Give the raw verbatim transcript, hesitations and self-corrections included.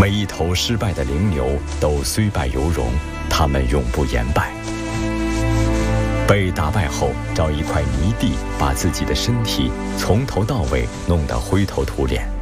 每一头失败的灵牛都虽败犹荣，他们永不言败。被打败后，找一块泥地，把自己的身体从头到尾弄得灰头土脸。